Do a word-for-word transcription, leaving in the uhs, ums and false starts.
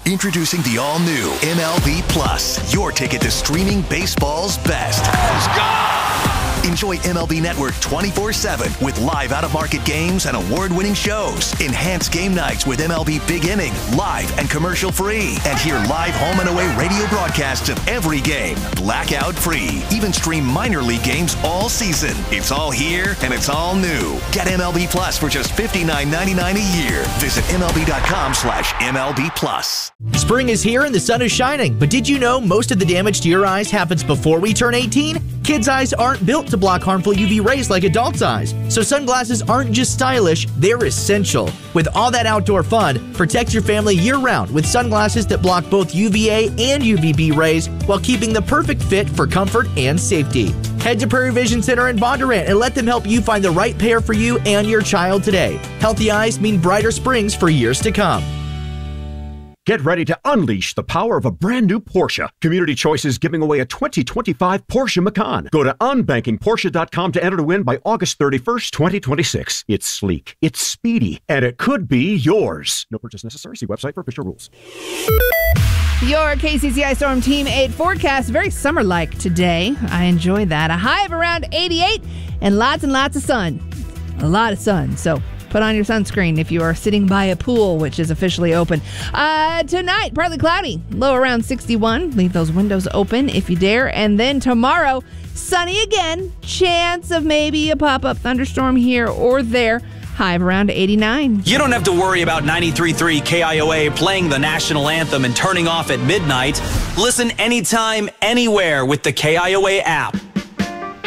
Introducing the all-new M L B Plus, your ticket to streaming baseball's best. Let's go! Enjoy M L B Network twenty-four seven with live out-of-market games and award-winning shows. Enhanced game nights with M L B Big Inning, live and commercial-free. And hear live home and away radio broadcasts of every game, blackout-free. Even stream minor league games all season. It's all here and it's all new. Get M L B Plus for just fifty-nine ninety-nine a year. Visit MLB.com slash MLB Plus. Spring is here and the sun is shining, but did you know most of the damage to your eyes happens before we turn eighteen? Kids' eyes aren't built to block harmful U V rays like adults' eyes, so sunglasses aren't just stylish, they're essential. With all that outdoor fun, protect your family year-round with sunglasses that block both U V A and U V B rays while keeping the perfect fit for comfort and safety. Head to Prairie Vision Center in Bondurant and let them help you find the right pair for you and your child today. Healthy eyes mean brighter springs for years to come. Get ready to unleash the power of a brand new Porsche. Community Choice is giving away a twenty twenty-five Porsche Macan. Go to unbanking porsche dot com to enter to win by August thirty-first, twenty twenty-six. It's sleek, it's speedy, and it could be yours. No purchase necessary. See website for official rules. Your K C C I Storm Team eight forecast, very summer-like today. I enjoy that. A high of around eighty-eight and lots and lots of sun. A lot of sun, so put on your sunscreen if you are sitting by a pool, which is officially open. Uh, tonight, partly cloudy, low around sixty-one. Leave those windows open if you dare. And then tomorrow, sunny again. Chance of maybe a pop-up thunderstorm here or there. High of around eighty-nine. You don't have to worry about ninety-three point three K I O A playing the national anthem and turning off at midnight. Listen anytime, anywhere with the K I O A app.